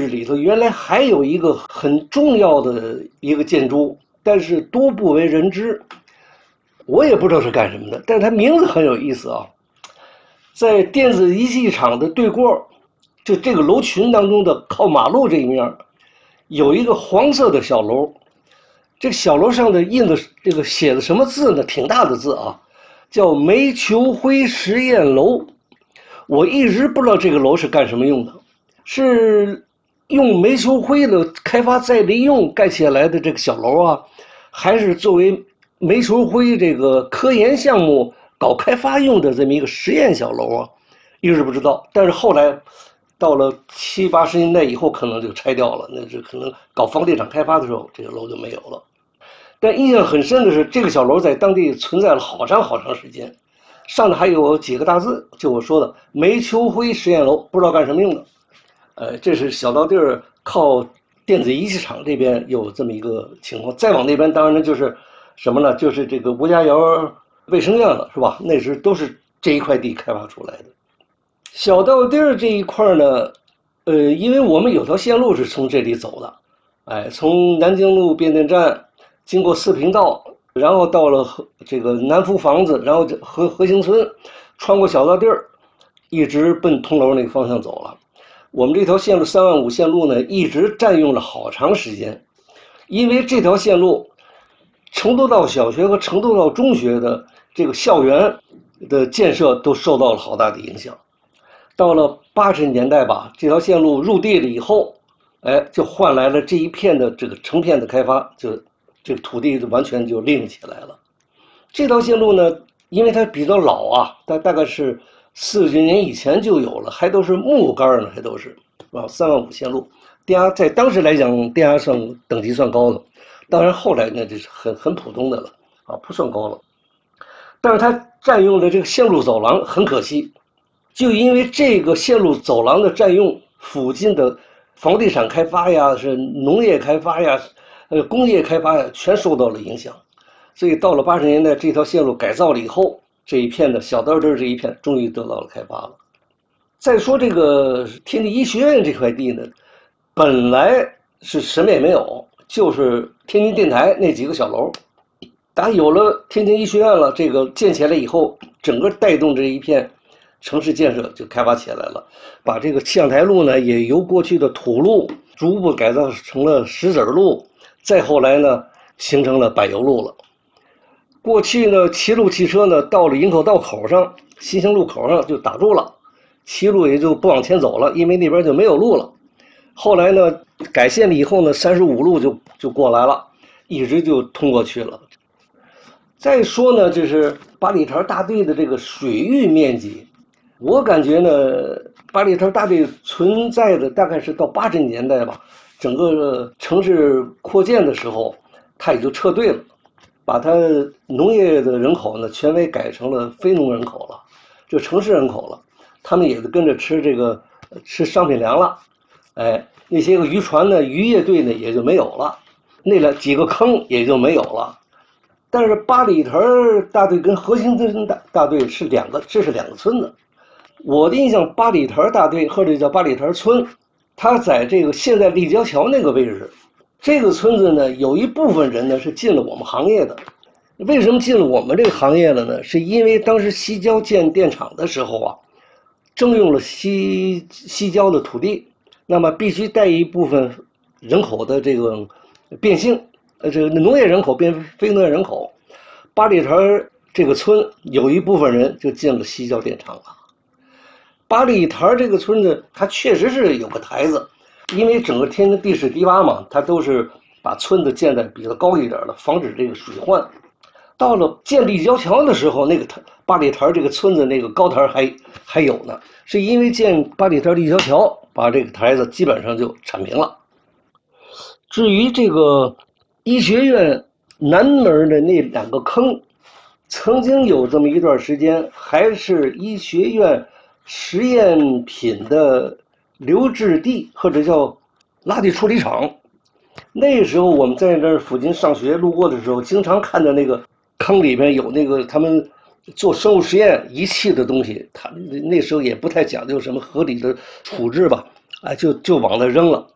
里头原来还有一个很重要的一个建筑，但是多不为人知，我也不知道是干什么的，但是它名字很有意思啊。在电子仪器厂的对过，就这个楼群当中的靠马路这一面，有一个黄色的小楼，这个小楼上的印的这个写的什么字呢？挺大的字啊，叫煤球灰实验楼。我一直不知道这个楼是干什么用的，是用煤球灰的开发再利用盖起来的这个小楼啊，还是作为煤球灰这个科研项目搞开发用的这么一个实验小楼啊，一直不知道。但是后来到了70、80年代以后，可能就拆掉了，那是可能搞房地产开发的时候，这个楼就没有了。但印象很深的是，这个小楼在当地存在了好长时间，上头还有几个大字，就我说的煤球灰实验楼，不知道干什么用的。这是小道地儿靠电子仪器厂这边有这么一个情况。再往那边，当然就是什么呢？就是这个吴家窑卫生院了，是吧？那时都是这一块地开发出来的。小道地儿这一块呢，因为我们有条线路是从这里走的，从南京路变电站。经过四平道，然后到了这个南福房子，然后和兴村，穿过小道地儿，一直奔通楼那个方向走了。我们这条线路3万5线路呢，一直占用了好长时间，因为这条线路承德道小学和承德道中学的这个校园的建设都受到了好大的影响。到了80年代吧，这条线路入地了以后，就换来了这一片的这个成片的开发，就这个土地完全就利用起来了。这条线路呢，因为它比较老啊，它大概是40年以前就有了，还都是木杆呢，还都是3万5线路，电压在当时来讲，电压上等级算高的。当然后来呢，这是很普通的了啊，不算高了。但是它占用的这个线路走廊很可惜，就因为这个线路走廊的占用，附近的房地产开发呀，是农业开发呀。工业开发呀，全受到了影响，所以到了80年代，这条线路改造了以后，这一片的小道地这一片终于得到了开发了。再说这个天津医学院这块地呢，本来是什么也没有，就是天津电台那几个小楼。打有了天津医学院了，这个建起来以后，整个带动这一片城市建设就开发起来了，把这个气象台路呢，也由过去的土路逐步改造成了石子路。再后来呢，形成了柏油路了。过去呢，齐路汽车呢到了营口道口上，新兴路口上就打住了，齐路也就不往前走了，因为那边就没有路了。后来呢，改线了以后呢，35路就过来了，一直就通过去了。再说呢，就是八里台大队的这个水域面积，我感觉呢，八里台大队存在的大概是到80年代吧。整个城市扩建的时候，他也就撤退了，把他农业的人口呢全为改成了非农人口了，就城市人口了。他们也就跟着吃商品粮了，那些个渔船呢、渔业队呢也就没有了，那几个坑也就没有了。但是八里台大队跟和兴村大队是这是两个村子。我的印象，八里台大队或者叫八里台村。他在这个现在立交桥那个位置，这个村子呢，有一部分人呢是进了我们行业的。为什么进了我们这个行业了呢？是因为当时西郊建电厂的时候啊，征用了西郊的土地，那么必须带一部分人口的这个变性，这个农业人口变非农业人口。八里台这个村有一部分人就进了西郊电厂了。八里台这个村子，它确实是有个台子，因为整个天津地势低洼嘛，它都是把村子建在比较高一点的，防止这个水患。到了建立交桥的时候，那个八里台这个村子那个高台还有呢，是因为建八里台立交桥，把这个台子基本上就铲平了。至于这个医学院南门的那2个坑，曾经有这么一段时间，还是医学院实验品的留置地，或者叫垃圾处理厂。那时候我们在那附近上学路过的时候，经常看到那个坑里面有那个他们做生物实验仪器的东西，他那时候也不太讲究什么合理的处置吧，就往那扔了。